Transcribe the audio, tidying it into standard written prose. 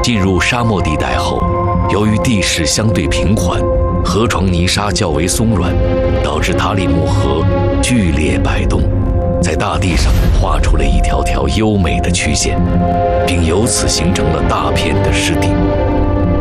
进入沙漠地带后，由于地势相对平缓，河床泥沙较为松软，导致塔里木河剧烈摆动，在大地上画出了一条条优美的曲线，并由此形成了大片的湿地。